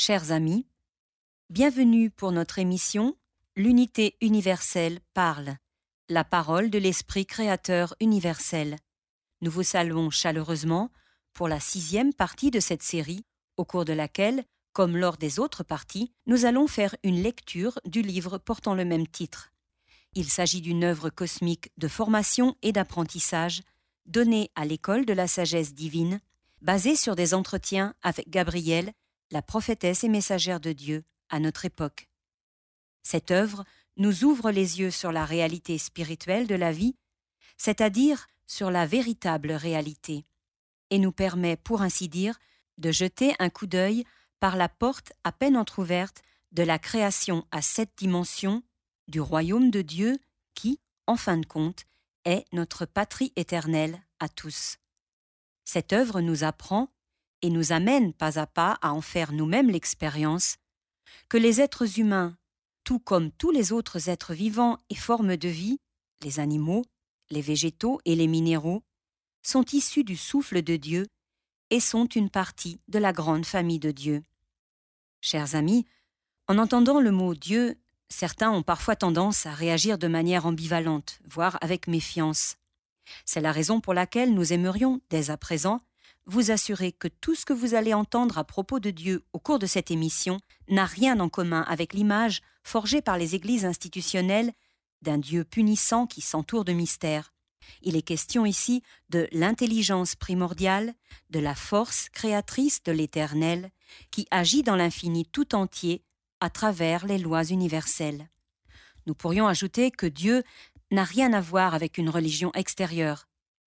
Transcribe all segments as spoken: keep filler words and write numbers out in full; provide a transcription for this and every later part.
Chers amis, bienvenue pour notre émission « L'unité universelle parle », la parole de l'Esprit créateur universel. Nous vous saluons chaleureusement pour la sixième partie de cette série, au cours de laquelle, comme lors des autres parties, nous allons faire une lecture du livre portant le même titre. Il s'agit d'une œuvre cosmique de formation et d'apprentissage donnée à l'école de la sagesse divine, basée sur des entretiens avec Gabrielle, la prophétesse et messagère de Dieu, à notre époque. Cette œuvre nous ouvre les yeux sur la réalité spirituelle de la vie, c'est-à-dire sur la véritable réalité, et nous permet, pour ainsi dire, de jeter un coup d'œil par la porte à peine entr'ouverte de la création à sept dimensions du royaume de Dieu qui, en fin de compte, est notre patrie éternelle à tous. Cette œuvre nous apprend et nous amène pas à pas à en faire nous-mêmes l'expérience que les êtres humains, tout comme tous les autres êtres vivants et formes de vie, les animaux, les végétaux et les minéraux, sont issus du souffle de Dieu et sont une partie de la grande famille de Dieu. Chers amis, en entendant le mot Dieu, certains ont parfois tendance à réagir de manière ambivalente, voire avec méfiance. C'est la raison pour laquelle nous aimerions, dès à présent, vous assurer que tout ce que vous allez entendre à propos de Dieu au cours de cette émission n'a rien en commun avec l'image forgée par les églises institutionnelles d'un Dieu punissant qui s'entoure de mystères. Il est question ici de l'intelligence primordiale, de la force créatrice de l'Éternel, qui agit dans l'infini tout entier à travers les lois universelles. Nous pourrions ajouter que Dieu n'a rien à voir avec une religion extérieure.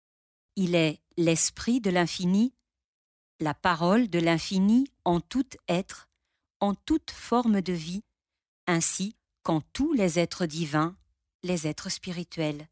Il est l'esprit de l'infini, la parole de l'infini en tout être, en toute forme de vie, ainsi qu'en tous les êtres divins, les êtres spirituels.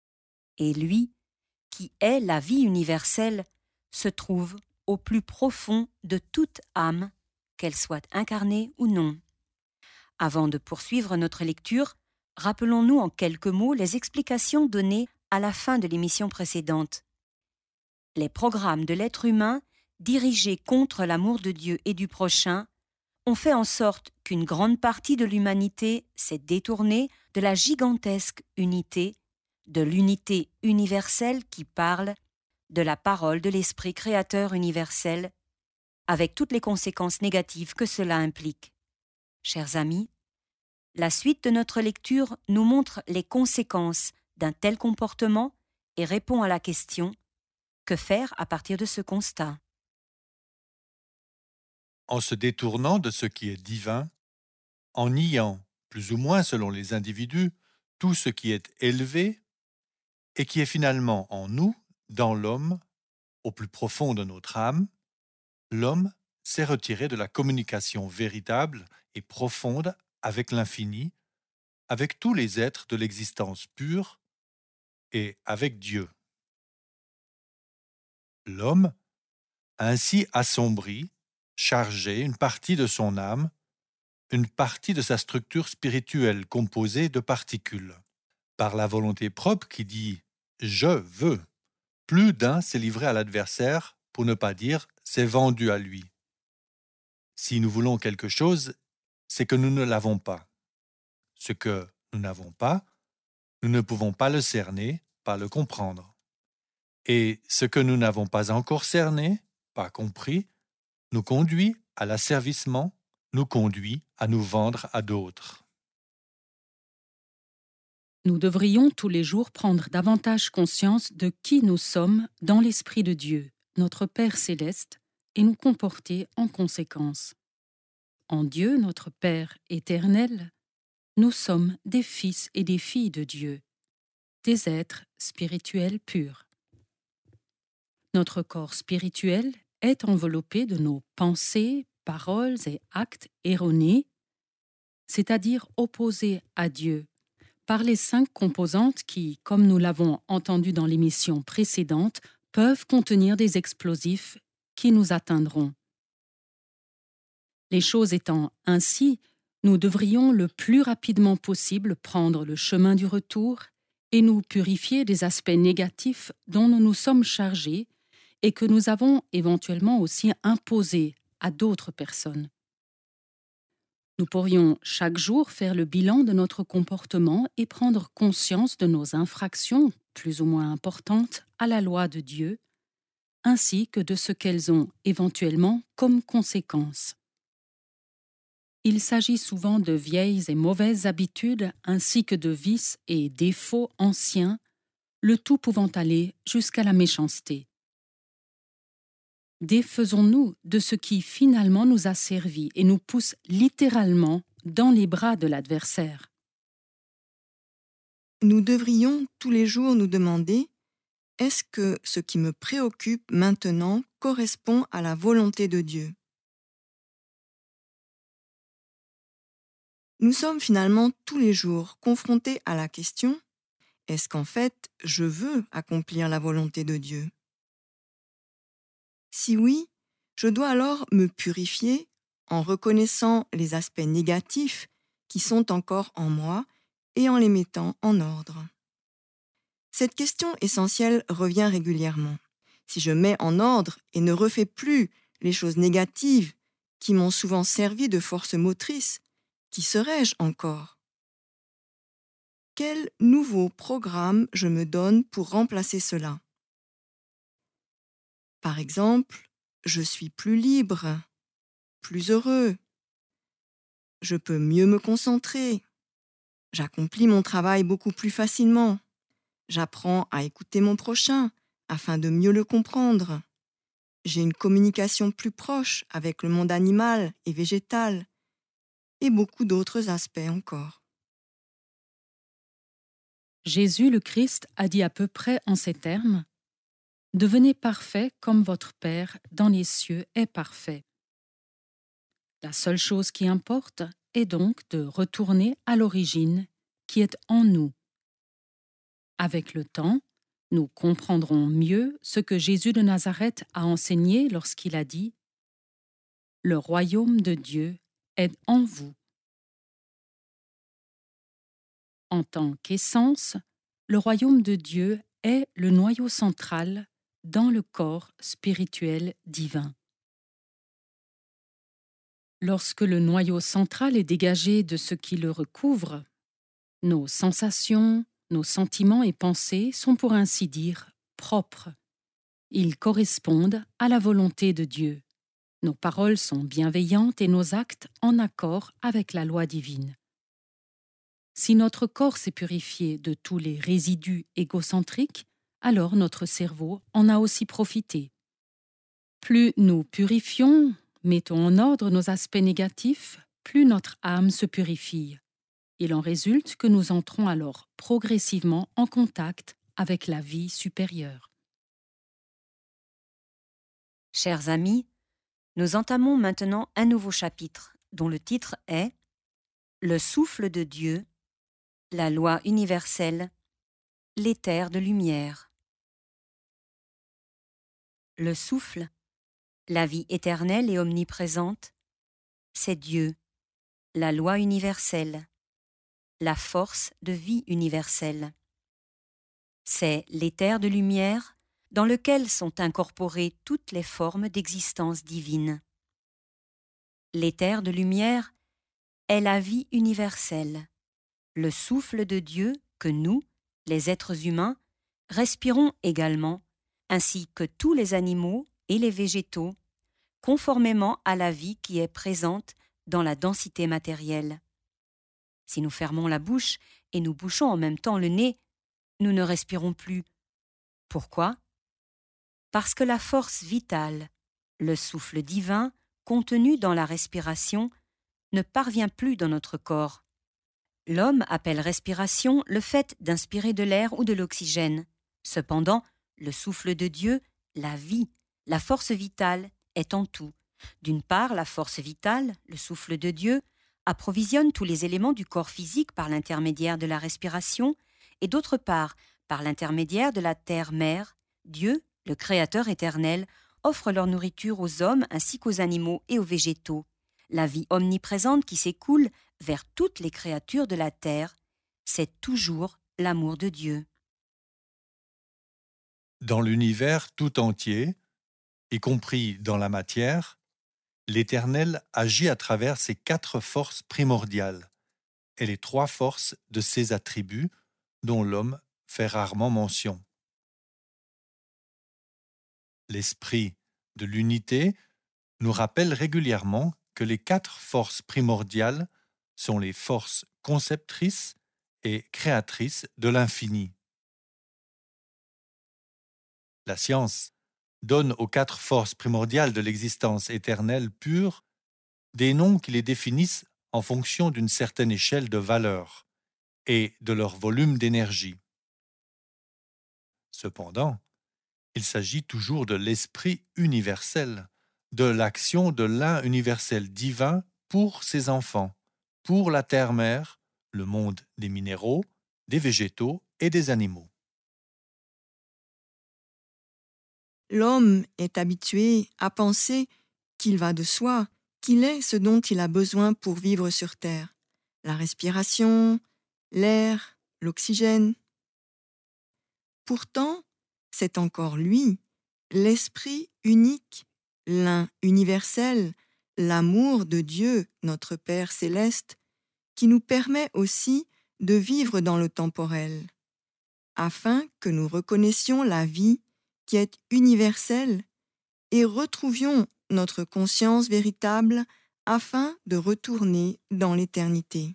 Et lui, qui est la vie universelle, se trouve au plus profond de toute âme, qu'elle soit incarnée ou non. Avant de poursuivre notre lecture, rappelons-nous en quelques mots les explications données à la fin de l'émission précédente. Les programmes de l'être humain, dirigés contre l'amour de Dieu et du prochain, ont fait en sorte qu'une grande partie de l'humanité s'est détournée de la gigantesque unité, de l'unité universelle qui parle, de la parole de l'Esprit créateur universel, avec toutes les conséquences négatives que cela implique. Chers amis, la suite de notre lecture nous montre les conséquences d'un tel comportement et répond à la question « Que faire à partir de ce constat ?» En se détournant de ce qui est divin, en niant, plus ou moins selon les individus, tout ce qui est élevé et qui est finalement en nous, dans l'homme, au plus profond de notre âme, l'homme s'est retiré de la communication véritable et profonde avec l'infini, avec tous les êtres de l'existence pure et avec Dieu. L'homme a ainsi assombri, chargé une partie de son âme, une partie de sa structure spirituelle composée de particules. Par la volonté propre qui dit « je veux », plus d'un s'est livré à l'adversaire pour ne pas dire « c'est vendu à lui ». Si nous voulons quelque chose, c'est que nous ne l'avons pas. Ce que nous n'avons pas, nous ne pouvons pas le cerner, pas le comprendre. Et ce que nous n'avons pas encore cerné, pas compris, nous conduit à l'asservissement, nous conduit à nous vendre à d'autres. Nous devrions tous les jours prendre davantage conscience de qui nous sommes dans l'Esprit de Dieu, notre Père céleste, et nous comporter en conséquence. En Dieu, notre Père éternel, nous sommes des fils et des filles de Dieu, des êtres spirituels purs. Notre corps spirituel est enveloppé de nos pensées, paroles et actes erronés, c'est-à-dire opposés à Dieu, par les cinq composantes qui, comme nous l'avons entendu dans l'émission précédente, peuvent contenir des explosifs qui nous atteindront. Les choses étant ainsi, nous devrions le plus rapidement possible prendre le chemin du retour et nous purifier des aspects négatifs dont nous nous sommes chargés et que nous avons éventuellement aussi imposés à d'autres personnes. Nous pourrions chaque jour faire le bilan de notre comportement et prendre conscience de nos infractions, plus ou moins importantes, à la loi de Dieu, ainsi que de ce qu'elles ont éventuellement comme conséquence. Il s'agit souvent de vieilles et mauvaises habitudes ainsi que de vices et défauts anciens, le tout pouvant aller jusqu'à la méchanceté. Défaisons-nous de ce qui finalement nous a servi et nous pousse littéralement dans les bras de l'adversaire. Nous devrions tous les jours nous demander: est-ce que ce qui me préoccupe maintenant correspond à la volonté de Dieu? Nous sommes finalement tous les jours confrontés à la question: est-ce qu'en fait je veux accomplir la volonté de Dieu? Si oui, je dois alors me purifier en reconnaissant les aspects négatifs qui sont encore en moi et en les mettant en ordre. Cette question essentielle revient régulièrement. Si je mets en ordre et ne refais plus les choses négatives qui m'ont souvent servi de force motrice, qui serais-je encore? Quel nouveau programme je me donne pour remplacer cela? Par exemple, je suis plus libre, plus heureux, je peux mieux me concentrer, j'accomplis mon travail beaucoup plus facilement, j'apprends à écouter mon prochain afin de mieux le comprendre, j'ai une communication plus proche avec le monde animal et végétal, et beaucoup d'autres aspects encore. Jésus le Christ a dit à peu près en ces termes: « Devenez parfait comme votre Père dans les cieux est parfait. » La seule chose qui importe est donc de retourner à l'origine qui est en nous. Avec le temps, nous comprendrons mieux ce que Jésus de Nazareth a enseigné lorsqu'il a dit « Le royaume de Dieu est en vous ». En tant qu'essence, le royaume de Dieu est le noyau central dans le corps spirituel divin. Lorsque le noyau central est dégagé de ce qui le recouvre, nos sensations, nos sentiments et pensées sont pour ainsi dire propres. Ils correspondent à la volonté de Dieu. Nos paroles sont bienveillantes et nos actes en accord avec la loi divine. Si notre corps s'est purifié de tous les résidus égocentriques, alors notre cerveau en a aussi profité. Plus nous purifions, mettons en ordre nos aspects négatifs, plus notre âme se purifie. Il en résulte que nous entrons alors progressivement en contact avec la vie supérieure. Chers amis, nous entamons maintenant un nouveau chapitre dont le titre est « Le souffle de Dieu, la loi universelle, l'éther de lumière ». Le souffle, la vie éternelle et omniprésente, c'est Dieu, la loi universelle, la force de vie universelle. C'est l'éther de lumière dans lequel sont incorporées toutes les formes d'existence divine. L'éther de lumière est la vie universelle, le souffle de Dieu que nous, les êtres humains, respirons également, ainsi que tous les animaux et les végétaux, conformément à la vie qui est présente dans la densité matérielle. Si nous fermons la bouche et nous bouchons en même temps le nez, nous ne respirons plus. Pourquoi? Parce que la force vitale, le souffle divin contenu dans la respiration, ne parvient plus dans notre corps. L'homme appelle respiration le fait d'inspirer de l'air ou de l'oxygène. Cependant, le souffle de Dieu, la vie, la force vitale, est en tout. D'une part, la force vitale, le souffle de Dieu, approvisionne tous les éléments du corps physique par l'intermédiaire de la respiration, et d'autre part, par l'intermédiaire de la terre-mère, Dieu, le Créateur éternel, offre leur nourriture aux hommes ainsi qu'aux animaux et aux végétaux. La vie omniprésente qui s'écoule vers toutes les créatures de la terre, c'est toujours l'amour de Dieu. Dans l'univers tout entier, y compris dans la matière, l'Éternel agit à travers ces quatre forces primordiales et les trois forces de ses attributs dont l'homme fait rarement mention. L'esprit de l'unité nous rappelle régulièrement que les quatre forces primordiales sont les forces conceptrices et créatrices de l'infini. La science donne aux quatre forces primordiales de l'existence éternelle pure des noms qui les définissent en fonction d'une certaine échelle de valeur et de leur volume d'énergie. Cependant, il s'agit toujours de l'esprit universel, de l'action de l'un universel divin pour ses enfants, pour la terre-mère, le monde des minéraux, des végétaux et des animaux. L'homme est habitué à penser qu'il va de soi, qu'il est ce dont il a besoin pour vivre sur Terre. La respiration, l'air, l'oxygène. Pourtant, c'est encore lui, l'esprit unique, l'un universel, l'amour de Dieu, notre Père céleste, qui nous permet aussi de vivre dans le temporel, afin que nous reconnaissions la vie qui est universelle et retrouvions notre conscience véritable afin de retourner dans l'éternité.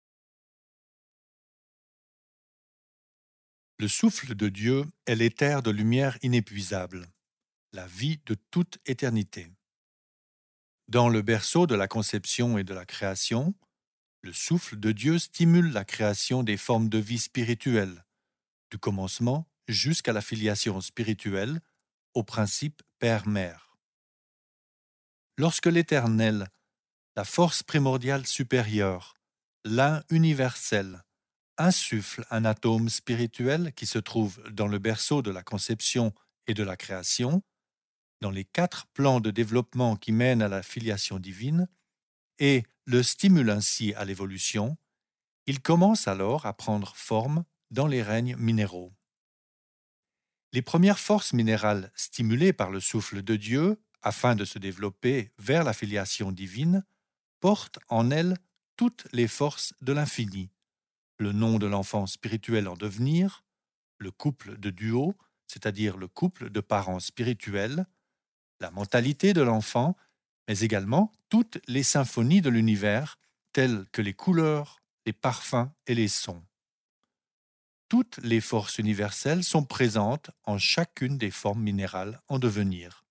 Le souffle de Dieu est l'éther de lumière inépuisable, la vie de toute éternité. Dans le berceau de la conception et de la création, le souffle de Dieu stimule la création des formes de vie spirituelle, du commencement jusqu'à la filiation spirituelle, au principe père-mère. Lorsque l'Éternel, la force primordiale supérieure, l'un universel, insuffle un atome spirituel qui se trouve dans le berceau de la conception et de la création, dans les quatre plans de développement qui mènent à la filiation divine, et le stimule ainsi à l'évolution, il commence alors à prendre forme dans les règnes minéraux. Les premières forces minérales stimulées par le souffle de Dieu afin de se développer vers la filiation divine portent en elles toutes les forces de l'infini, le nom de l'enfant spirituel en devenir, le couple de duo, c'est-à-dire le couple de parents spirituels, la mentalité de l'enfant, mais également toutes les symphonies de l'univers, telles que les couleurs, les parfums et les sons. Toutes les forces universelles sont présentes en chacune des formes minérales en devenir.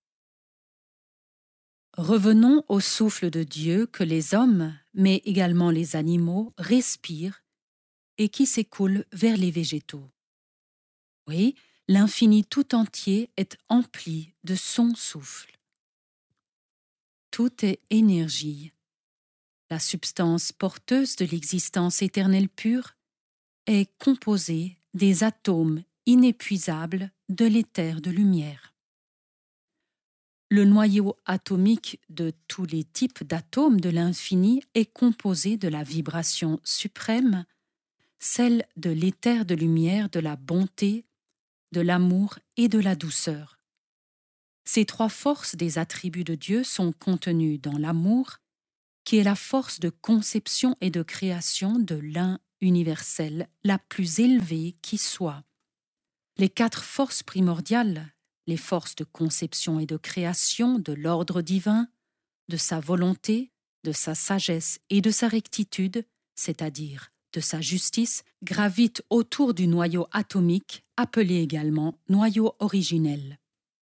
Revenons au souffle de Dieu que les hommes, mais également les animaux, respirent et qui s'écoule vers les végétaux. Oui, l'infini tout entier est empli de son souffle. Tout est énergie. La substance porteuse de l'existence éternelle pure est composée des atomes inépuisables de l'éther de lumière. Le noyau atomique de tous les types d'atomes de l'infini est composé de la vibration suprême, celle de l'éther de lumière de la bonté, de l'amour et de la douceur. Ces trois forces des attributs de Dieu sont contenues dans l'amour, qui est la force de conception et de création de l'un universelle, la plus élevée qui soit. Les quatre forces primordiales, les forces de conception et de création de l'ordre divin, de sa volonté, de sa sagesse et de sa rectitude, c'est-à-dire de sa justice, gravitent autour du noyau atomique, appelé également noyau originel.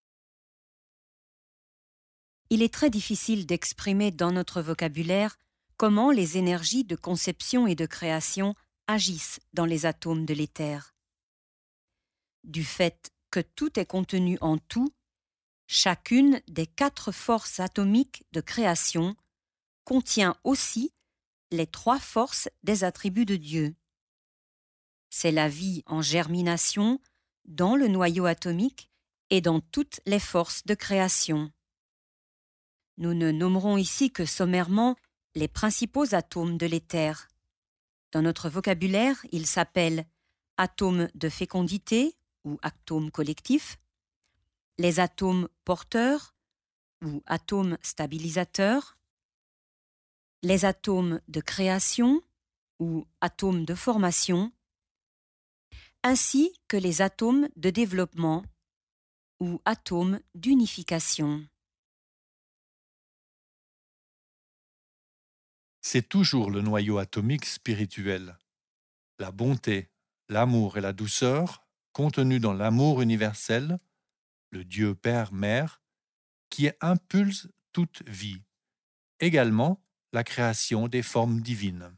Il est très difficile d'exprimer dans notre vocabulaire comment les énergies de conception et de création agissent dans les atomes de l'éther. Du fait que tout est contenu en tout, chacune des quatre forces atomiques de création contient aussi les trois forces des attributs de Dieu. C'est la vie en germination dans le noyau atomique et dans toutes les forces de création. Nous ne nommerons ici que sommairement les principaux atomes de l'éther. Dans notre vocabulaire, ils s'appellent atomes de fécondité ou atomes collectifs, les atomes porteurs, ou atomes stabilisateurs, les atomes de création ou atomes de formation, ainsi que les atomes de développement ou atomes d'unification. C'est toujours le noyau atomique spirituel, la bonté, l'amour et la douceur contenus dans l'amour universel, le Dieu Père-Mère, qui impulse toute vie, également la création des formes divines.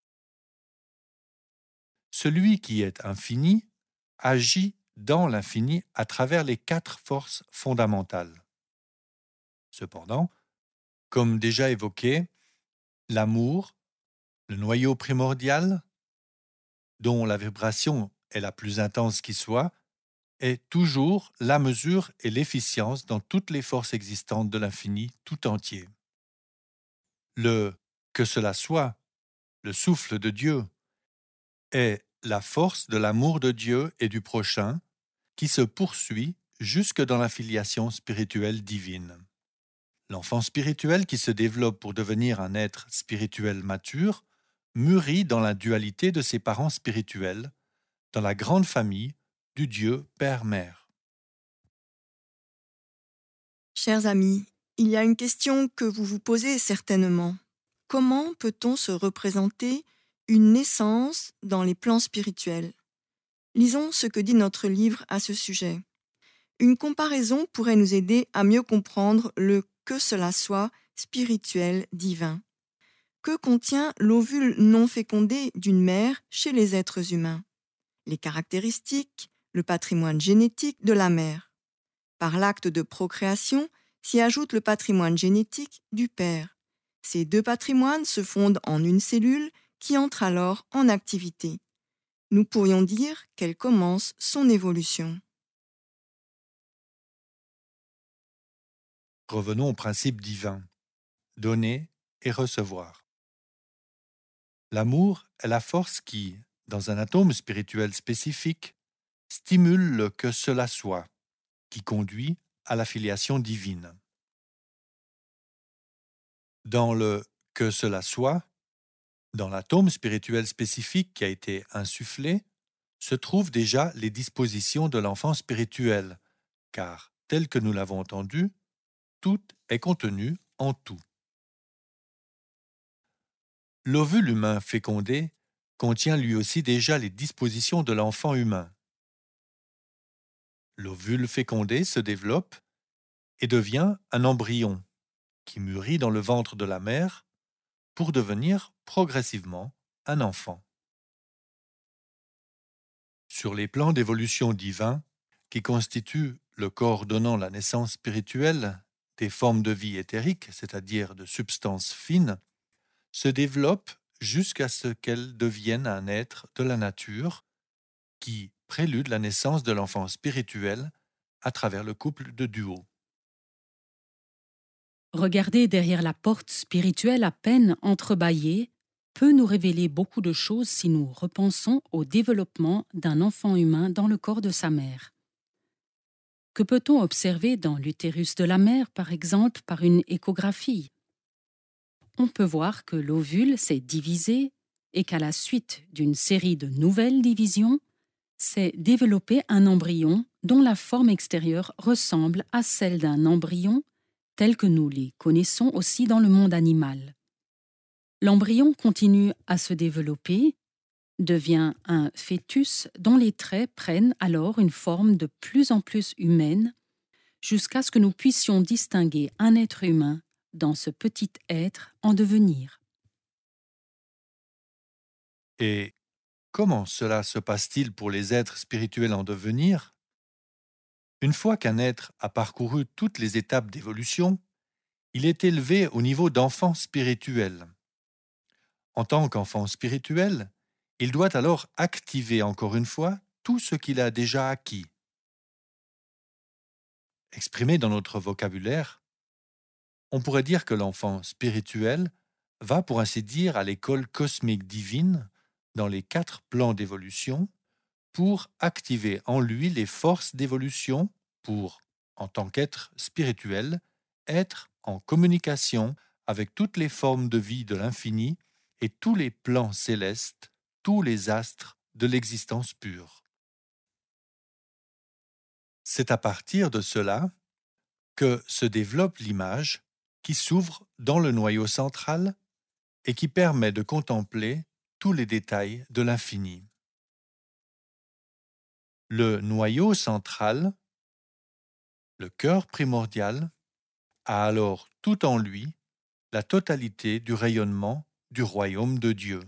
Celui qui est infini agit dans l'infini à travers les quatre forces fondamentales. Cependant, comme déjà évoqué, l'amour, le noyau primordial, dont la vibration est la plus intense qui soit, est toujours la mesure et l'efficience dans toutes les forces existantes de l'infini tout entier. Le « que cela soit », le souffle de Dieu, est la force de l'amour de Dieu et du prochain qui se poursuit jusque dans la filiation spirituelle divine. L'enfant spirituel qui se développe pour devenir un être spirituel mature mûrit dans la dualité de ses parents spirituels, dans la grande famille du Dieu Père-Mère. Chers amis, il y a une question que vous vous posez certainement. Comment peut-on se représenter une naissance dans les plans spirituels? Lisons ce que dit notre livre à ce sujet. Une comparaison pourrait nous aider à mieux comprendre le « que cela soit » spirituel divin. Que contient l'ovule non fécondé d'une mère chez les êtres humains? Les caractéristiques, le patrimoine génétique de la mère. Par l'acte de procréation s'y ajoute le patrimoine génétique du père. Ces deux patrimoines se fondent en une cellule qui entre alors en activité. Nous pourrions dire qu'elle commence son évolution. Revenons au principe divin, donner et recevoir. L'amour est la force qui, dans un atome spirituel spécifique, stimule le que cela soit, qui conduit à la filiation divine. Dans le que cela soit, dans l'atome spirituel spécifique qui a été insufflé, se trouvent déjà les dispositions de l'enfant spirituel, car, tel que nous l'avons entendu, tout est contenu en tout. L'ovule humain fécondé contient lui aussi déjà les dispositions de l'enfant humain. L'ovule fécondé se développe et devient un embryon qui mûrit dans le ventre de la mère pour devenir progressivement un enfant. Sur les plans d'évolution divin qui constituent le corps donnant la naissance spirituelle des formes de vie éthériques, c'est-à-dire de substances fines, se développent jusqu'à ce qu'elles deviennent un être de la nature qui prélude la naissance de l'enfant spirituel à travers le couple de duo. Regarder derrière la porte spirituelle à peine entrebâillée peut nous révéler beaucoup de choses si nous repensons au développement d'un enfant humain dans le corps de sa mère. Que peut-on observer dans l'utérus de la mère, par exemple, par une échographie? On peut voir que l'ovule s'est divisé et qu'à la suite d'une série de nouvelles divisions, s'est développé un embryon dont la forme extérieure ressemble à celle d'un embryon tel que nous les connaissons aussi dans le monde animal. L'embryon continue à se développer, devient un fœtus dont les traits prennent alors une forme de plus en plus humaine, jusqu'à ce que nous puissions distinguer un être humain dans ce petit être en devenir. Et comment cela se passe-t-il pour les êtres spirituels en devenir? Une fois qu'un être a parcouru toutes les étapes d'évolution, il est élevé au niveau d'enfant spirituel. En tant qu'enfant spirituel, il doit alors activer encore une fois tout ce qu'il a déjà acquis. Exprimé dans notre vocabulaire, on pourrait dire que l'enfant spirituel va, pour ainsi dire, à l'école cosmique divine dans les quatre plans d'évolution pour activer en lui les forces d'évolution pour, en tant qu'être spirituel, être en communication avec toutes les formes de vie de l'infini et tous les plans célestes, tous les astres de l'existence pure. C'est à partir de cela que se développe l'image qui s'ouvre dans le noyau central et qui permet de contempler tous les détails de l'infini. Le noyau central, le cœur primordial, a alors tout en lui la totalité du rayonnement du royaume de Dieu.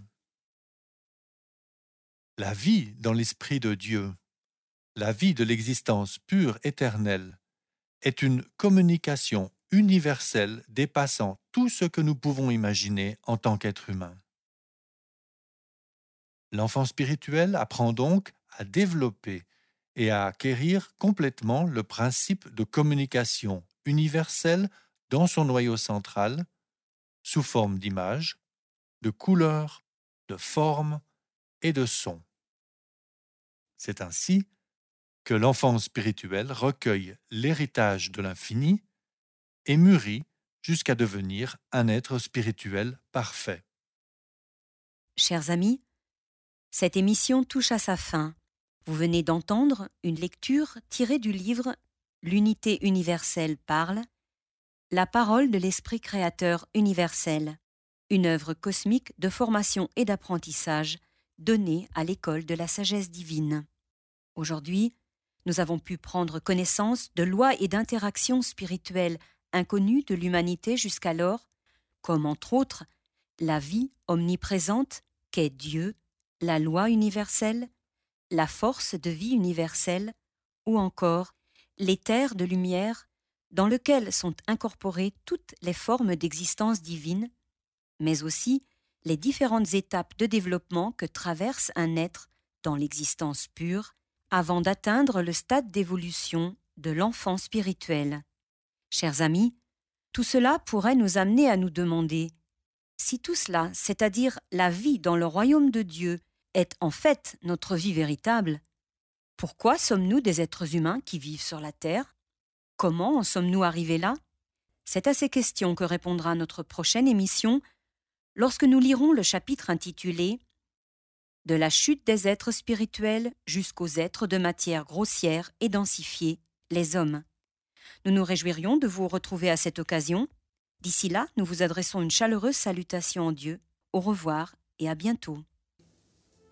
La vie dans l'Esprit de Dieu, la vie de l'existence pure éternelle, est une communication universelle dépassant tout ce que nous pouvons imaginer en tant qu'être humain. L'enfant spirituel apprend donc à développer et à acquérir complètement le principe de communication universelle dans son noyau central, sous forme d'images, de couleurs, de formes et de sons. C'est ainsi que l'enfant spirituel recueille l'héritage de l'infini et mûrit jusqu'à devenir un être spirituel parfait. Chers amis, cette émission touche à sa fin. Vous venez d'entendre une lecture tirée du livre « L'unité universelle parle », la parole de l'Esprit créateur universel, une œuvre cosmique de formation et d'apprentissage donnée à l'école de la sagesse divine. Aujourd'hui, nous avons pu prendre connaissance de lois et d'interactions spirituelles inconnues de l'humanité jusqu'alors, comme entre autres la vie omniprésente qu'est Dieu, la loi universelle, la force de vie universelle, ou encore l'éther de lumière dans lequel sont incorporées toutes les formes d'existence divine, mais aussi les différentes étapes de développement que traverse un être dans l'existence pure avant d'atteindre le stade d'évolution de l'enfant spirituel. Chers amis, tout cela pourrait nous amener à nous demander si tout cela, c'est-à-dire la vie dans le royaume de Dieu, est en fait notre vie véritable, pourquoi sommes-nous des êtres humains qui vivent sur la terre? Comment en sommes-nous arrivés là? C'est à ces questions que répondra notre prochaine émission lorsque nous lirons le chapitre intitulé « De la chute des êtres spirituels jusqu'aux êtres de matière grossière et densifiée, les hommes ». Nous nous réjouirions de vous retrouver à cette occasion. D'ici là, nous vous adressons une chaleureuse salutation en Dieu. Au revoir et à bientôt.